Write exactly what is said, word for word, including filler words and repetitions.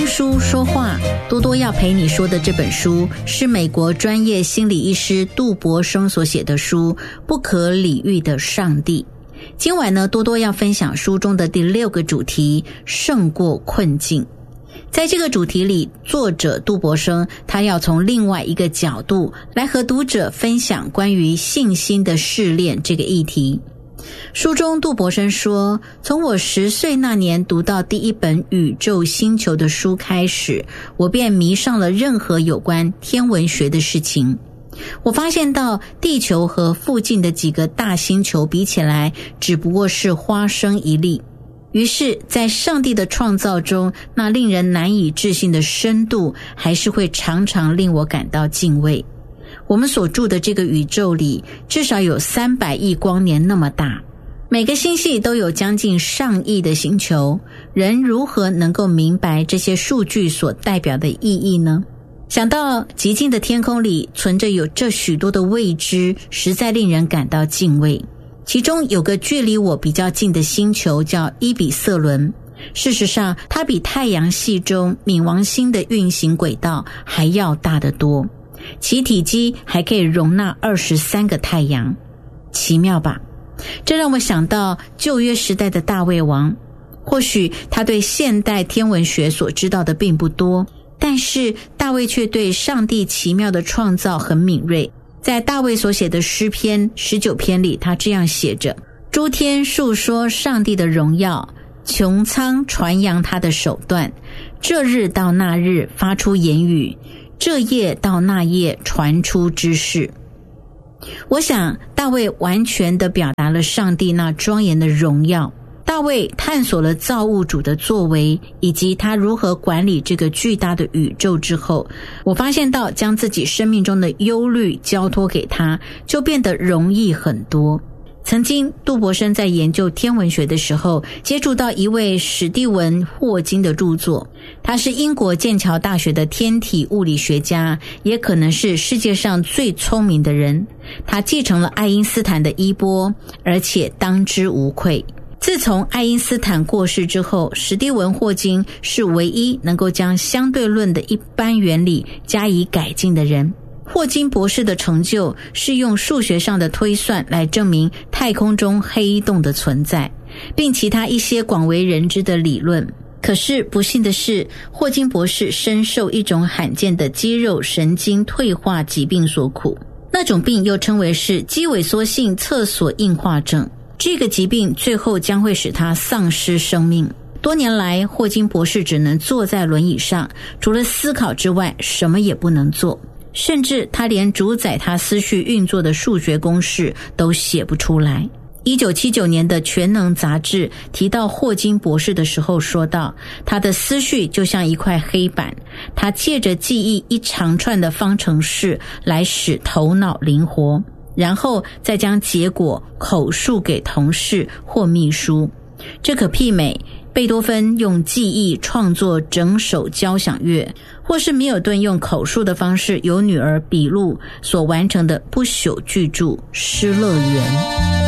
听书说话，多多要陪你说的这本书是美国专业心理医师杜博生所写的书《不可理喻的上帝》。今晚呢，多多要分享书中的第六个主题，胜过困境。在这个主题里，作者杜博生他要从另外一个角度来和读者分享关于信心的试炼这个议题。书中杜博生说，从我十岁那年读到第一本宇宙星球的书开始，我便迷上了任何有关天文学的事情。我发现到地球和附近的几个大星球比起来，只不过是花生一粒。于是在上帝的创造中，那令人难以置信的深度还是会常常令我感到敬畏。我们所住的这个宇宙里，至少有三百亿光年那么大，每个星系都有将近上亿的星球，人如何能够明白这些数据所代表的意义呢？想到极静的天空里存着有这许多的未知，实在令人感到敬畏。其中有个距离我比较近的星球叫伊比瑟伦，事实上它比太阳系中冥王星的运行轨道还要大得多，其体积还可以容纳二十三个太阳。奇妙吧？这让我想到旧约时代的大卫王，或许他对现代天文学所知道的并不多，但是大卫却对上帝奇妙的创造很敏锐。在大卫所写的诗篇十九篇里，他这样写着：诸天述说上帝的荣耀，穹苍传扬他的手段，这日到那日发出言语，这夜到那夜传出知识。我想大卫完全地表达了上帝那庄严的荣耀。大卫探索了造物主的作为，以及他如何管理这个巨大的宇宙之后，我发现到将自己生命中的忧虑交托给他，就变得容易很多。曾经杜博生在研究天文学的时候，接触到一位史蒂文·霍金的著作。他是英国剑桥大学的天体物理学家，也可能是世界上最聪明的人。他继承了爱因斯坦的衣钵，而且当之无愧。自从爱因斯坦过世之后，史蒂文·霍金是唯一能够将相对论的一般原理加以改进的人。霍金博士的成就是用数学上的推算来证明太空中黑洞的存在，并其他一些广为人知的理论。可是不幸的是，霍金博士深受一种罕见的肌肉神经退化疾病所苦，那种病又称为是肌萎缩性厕所硬化症。这个疾病最后将会使他丧失生命。多年来，霍金博士只能坐在轮椅上，除了思考之外，什么也不能做。甚至他连主宰他思绪运作的数学公式都写不出来。一九七九年的全能杂志提到霍金博士的时候说道，他的思绪就像一块黑板，他借着记忆一长串的方程式来使头脑灵活，然后再将结果口述给同事或秘书。这可媲美贝多芬用记忆创作整首交响乐，或是米尔顿用口述的方式由女儿笔录所完成的不朽巨著《失乐园》。